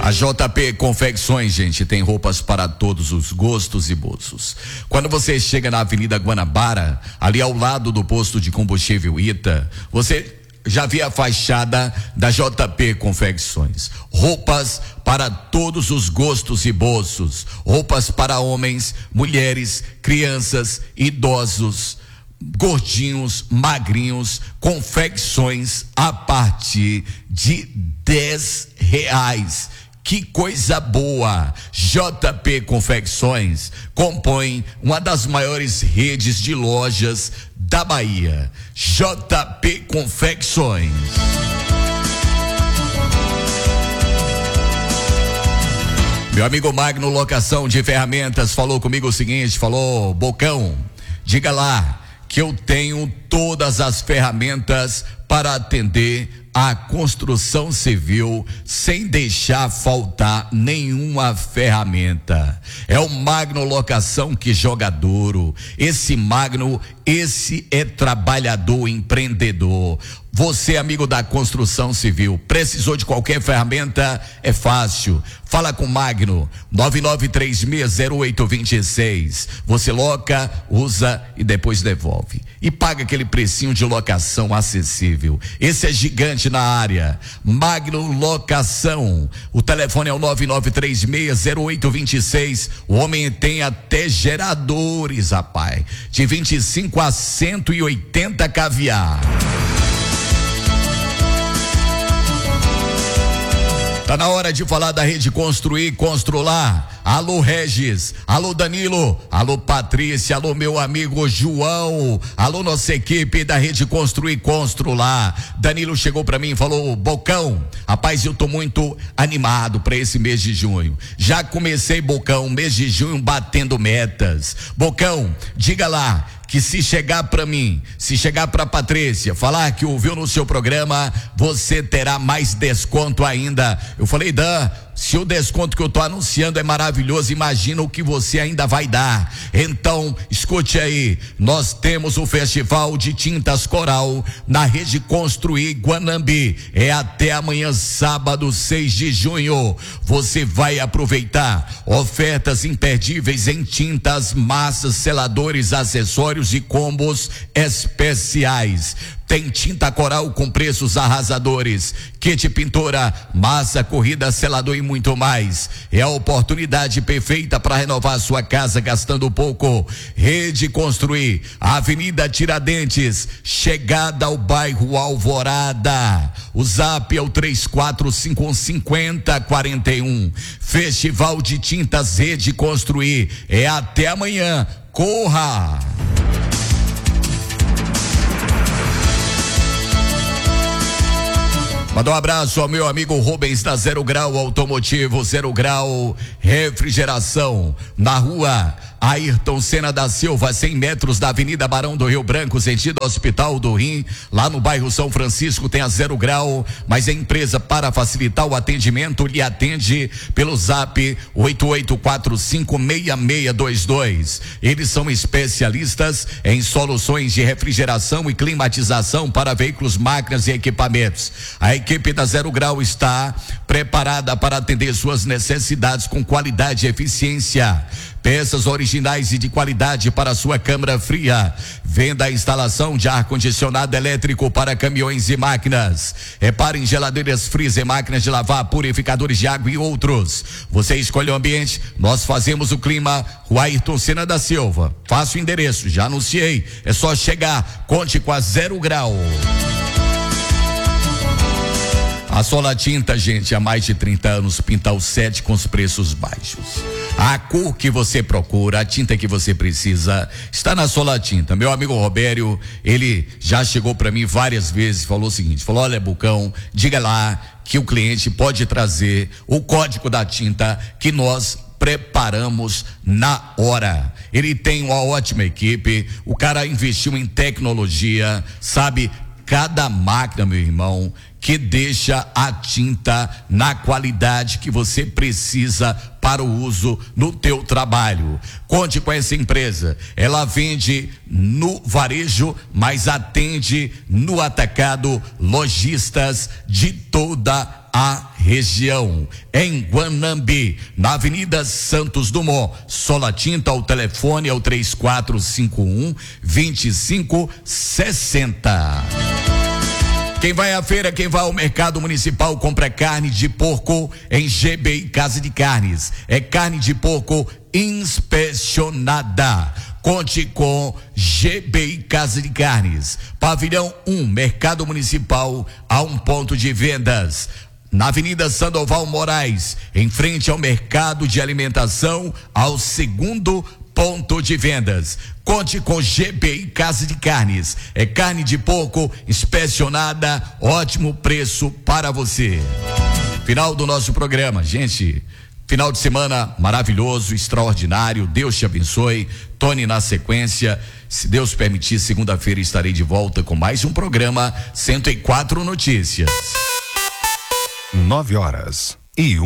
A JP Confecções, gente, tem roupas para todos os gostos e bolsos. Quando você chega na Avenida Guanabara, ali ao lado do posto de combustível Ita, você já vê a fachada da JP Confecções. Roupas para todos os gostos e bolsos. Roupas para homens, mulheres, crianças, idosos, gordinhos, magrinhos, confecções a partir de R$10. Que coisa boa! JP Confecções compõe uma das maiores redes de lojas da Bahia. JP Confecções. Meu amigo Magno Locação de Ferramentas falou comigo o seguinte, falou: Bocão, diga lá que eu tenho todas as ferramentas para atender a construção civil sem deixar faltar nenhuma ferramenta. É o Magno Locação que joga duro. Esse Magno, esse é trabalhador, empreendedor. Você, amigo da construção civil, precisou de qualquer ferramenta? É fácil. Fala com Magno, 99360826. Você loca, usa e depois devolve. E paga aquele precinho de locação acessível. Esse é gigante na área. Magno Locação. O telefone é o 99360826. O homem tem até geradores, rapaz. De 25 a 180 kVA. Tá na hora de falar da Rede Construir, Constrular. Alô Regis, alô Danilo, alô Patrícia, alô meu amigo João, alô nossa equipe da Rede Construir, Constrular. Danilo chegou pra mim e falou: Bocão, rapaz, eu tô muito animado pra esse mês de junho. Já comecei, Bocão, mês de junho batendo metas. Bocão, diga lá que se chegar pra mim, se chegar pra Patrícia, falar que ouviu no seu programa, você terá mais desconto ainda. Eu falei: Dan, se o desconto que eu tô anunciando é maravilhoso, imagina o que você ainda vai dar. Então, escute aí, nós temos o Festival de Tintas Coral na Rede Construir Guanambi. É até amanhã, sábado, 6 de junho. Você vai aproveitar ofertas imperdíveis em tintas, massas, seladores, acessórios e combos especiais. Tem tinta coral com preços arrasadores, kit pintura, massa, corrida, selador e muito mais. É a oportunidade perfeita para renovar sua casa gastando pouco. Rede Construir, Avenida Tiradentes, chegada ao bairro Alvorada. O zap é o 34515041. Festival de Tintas Rede Construir. É até amanhã. Corra! Manda um abraço ao meu amigo Rubens da Zero Grau Automotivo, Zero Grau Refrigeração, na rua Ayrton Senna da Silva, 100 metros da Avenida Barão do Rio Branco, sentido Hospital do Rim. Lá no bairro São Francisco tem a Zero Grau, mas a empresa, para facilitar o atendimento, lhe atende pelo zap 88456622. Eles são especialistas em soluções de refrigeração e climatização para veículos, máquinas e equipamentos. A equipe da Zero Grau está preparada para atender suas necessidades com qualidade e eficiência. Peças originais e de qualidade para sua câmara fria. Venda a instalação de ar-condicionado elétrico para caminhões e máquinas. Reparem geladeiras, freezer, máquinas de lavar, purificadores de água e outros. Você escolhe o ambiente, nós fazemos o clima. Rua Ayrton Senna da Silva. Faça o endereço, já anunciei. É só chegar, conte com a Zero Grau. A Sola Tinta, gente, há mais de 30 anos pinta o set com os preços baixos. A cor que você procura, a tinta que você precisa, está na Sola Tinta. Meu amigo Robério, ele já chegou para mim várias vezes e falou o seguinte, falou: olha, Bucão, diga lá que o cliente pode trazer o código da tinta que nós preparamos na hora. Ele tem uma ótima equipe, o cara investiu em tecnologia, sabe? Cada máquina, meu irmão, que deixa a tinta na qualidade que você precisa para o uso no teu trabalho. Conte com essa empresa. Ela vende no varejo, mas atende no atacado lojistas de toda a região. Em Guanambi, na Avenida Santos Dumont, Sola Tinta, o telefone é o 3451-2560. Quem vai à feira, quem vai ao mercado municipal, compra carne de porco em GBI Casa de Carnes. É carne de porco inspecionada. Conte com GBI Casa de Carnes. Pavilhão 1, Mercado Municipal, a um ponto de vendas. Na Avenida Sandoval Moraes, em frente ao Mercado de Alimentação, ao segundo ponto de vendas. Conte com GBI Casa de Carnes. É carne de porco inspecionada, ótimo preço para você. Final do nosso programa, gente. Final de semana maravilhoso, extraordinário. Deus te abençoe. Tony na sequência. Se Deus permitir, segunda-feira estarei de volta com mais um programa 104 Notícias. 9h01